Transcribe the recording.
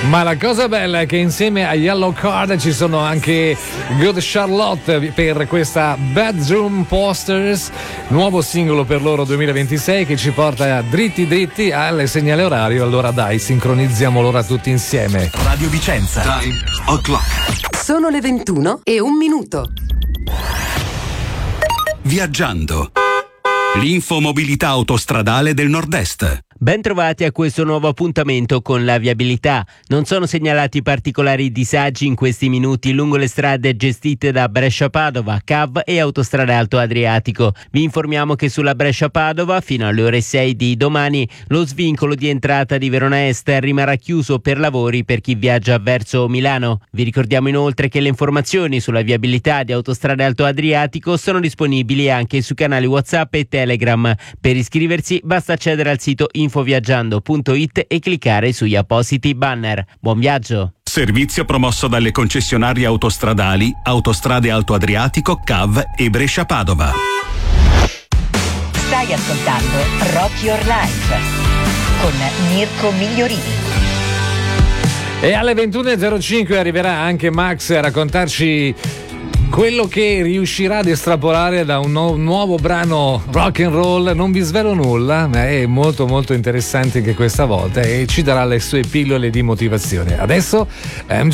Ma la cosa bella è che insieme a Yellowcard ci sono anche Good Charlotte per questa Bedroom Posters, nuovo singolo per loro 2026 che ci porta dritti al segnale orario. Allora dai, sincronizziamo l'ora tutti insieme. Radio Vicenza. Time o'clock. Sono le 21:01. Viaggiando. L'infomobilità autostradale del Nord-Est. Ben-trovati a questo nuovo appuntamento con la viabilità. Non sono segnalati particolari disagi in questi minuti lungo le strade gestite da Brescia-Padova, CAV e Autostrada Alto Adriatico. Vi informiamo che sulla Brescia-Padova fino alle ore 6 di domani lo svincolo di entrata di Verona Est rimarrà chiuso per lavori per chi viaggia verso Milano. Vi ricordiamo inoltre che le informazioni sulla viabilità di Autostrada Alto Adriatico sono disponibili anche su canali WhatsApp e Telegram. Per iscriversi basta accedere al sito infoviaggiando.it e cliccare sugli appositi banner. Buon viaggio! Servizio promosso dalle concessionarie autostradali Autostrade Alto Adriatico, CAV e Brescia-Padova. Stai ascoltando Rock Your Life con Mirko Migliorini. E alle 21:05 arriverà anche Max a raccontarci quello che riuscirà ad estrapolare da un nuovo brano rock and roll. Non vi svelo nulla, ma è molto molto interessante anche questa volta e ci darà le sue pillole di motivazione. Adesso